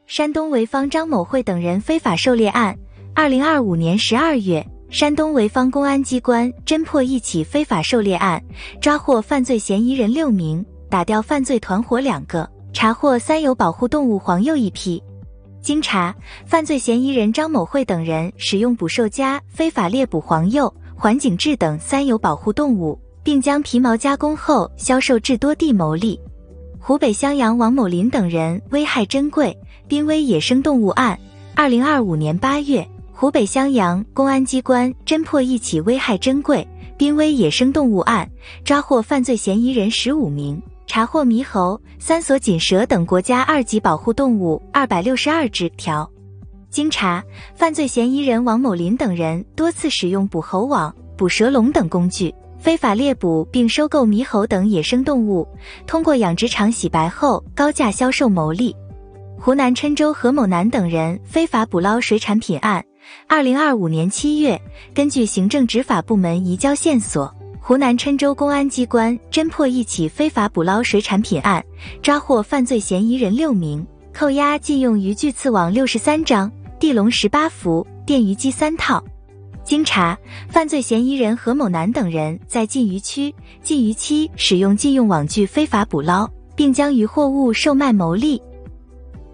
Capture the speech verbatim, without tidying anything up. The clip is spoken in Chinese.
山东潍坊张某慧等人非法狩猎案。二零二五年十二月，山东潍坊公安机关侦破一起非法狩猎案，抓获犯罪嫌疑人六名，打掉犯罪团伙两个，查获三有保护动物黄鼬一批。经查，犯罪嫌疑人张某慧等人使用捕兽夹非法猎捕黄鼬、环颈雉等三有保护动物，并将皮毛加工后销售至多地牟利。湖北襄阳王某林等人危害珍贵，濒危野生动物案。二零二五年八月，湖北襄阳公安机关侦破一起危害珍贵、濒危野生动物案，抓获犯罪嫌疑人十五名，查获猕猴、三索锦蛇等国家二级保护动物二百六十二只条。经查，犯罪嫌疑人王某林等人多次使用捕猴网、捕蛇笼等工具，非法猎捕并收购猕猴等野生动物，通过养殖场洗白后高价销售牟利。湖南郴州何某男等人非法捕捞水产品案。二零二五年七月，根据行政执法部门移交线索，湖南郴州公安机关侦破一起非法捕捞水产品案，抓获犯罪嫌疑人六名，扣押禁用渔具刺网六十三张、地笼十八伏、电鱼机三套。经查，犯罪嫌疑人何某男等人在禁渔区、禁渔期使用禁用网具非法捕捞，并将渔获物售卖牟利。